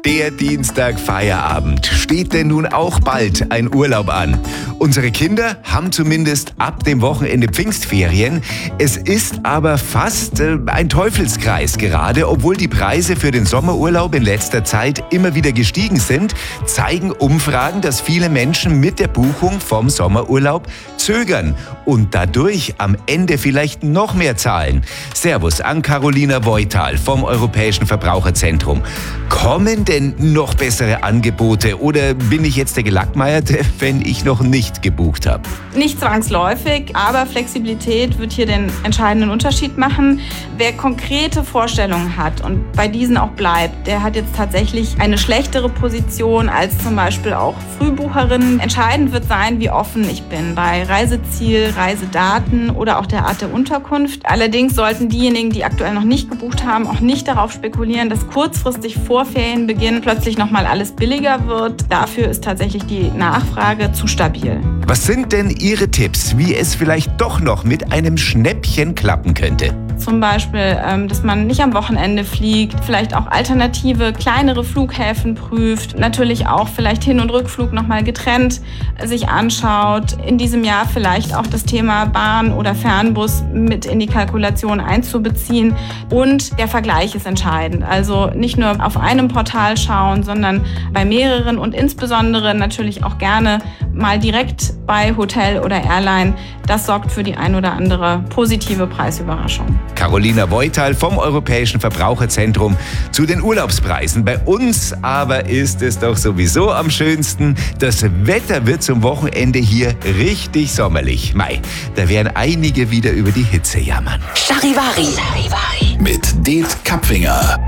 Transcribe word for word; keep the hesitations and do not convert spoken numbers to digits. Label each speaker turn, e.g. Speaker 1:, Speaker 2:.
Speaker 1: Der Dienstag Feierabend. Steht denn nun auch bald ein Urlaub an? Unsere Kinder haben zumindest ab dem Wochenende Pfingstferien. Es ist aber fast äh, ein Teufelskreis gerade. Obwohl die Preise für den Sommerurlaub in letzter Zeit immer wieder gestiegen sind, zeigen Umfragen, dass viele Menschen mit der Buchung vom Sommerurlaub zögern und dadurch am Ende vielleicht noch mehr zahlen. Servus an Carolina Voital vom Europäischen Verbraucherzentrum. Kommen denn noch bessere Angebote oder bin ich jetzt der Gelackmeierte, wenn ich noch nicht gebucht habe?
Speaker 2: Nicht zwangsläufig, aber Flexibilität wird hier den entscheidenden Unterschied machen. Wer konkrete Vorstellungen hat und bei diesen auch bleibt, der hat jetzt tatsächlich eine schlechtere Position als zum Beispiel auch Frühbucherinnen. Entscheidend wird sein, wie offen ich bin bei Reiseziel, Reisedaten oder auch der Art der Unterkunft. Allerdings sollten diejenigen, die aktuell noch nicht gebucht haben, auch nicht darauf spekulieren, dass kurzfristig vor Ferienbeginn plötzlich nochmal alles billiger wird. Dafür ist tatsächlich die Nachfrage zu stabil.
Speaker 1: Was sind denn Ihre Tipps, wie es vielleicht doch noch mit einem Schnäppchen klappen könnte?
Speaker 2: Zum Beispiel, dass man nicht am Wochenende fliegt, vielleicht auch alternative, kleinere Flughäfen prüft, natürlich auch vielleicht Hin- und Rückflug nochmal getrennt sich anschaut, in diesem Jahr vielleicht auch das Thema Bahn oder Fernbus mit in die Kalkulation einzubeziehen und der Vergleich ist entscheidend. Also nicht nur auf einem Portal schauen, sondern bei mehreren und insbesondere natürlich auch gerne mal direkt bei Hotel oder Airline. Das sorgt für die ein oder andere positive Preisüberraschung.
Speaker 1: Carolina Voital vom Europäischen Verbraucherzentrum zu den Urlaubspreisen. Bei uns aber ist es doch sowieso am schönsten. Das Wetter wird zum Wochenende hier richtig sommerlich. Mai, da werden einige wieder über die Hitze jammern.
Speaker 3: Charivari. Charivari.
Speaker 4: Mit Det Kapfinger.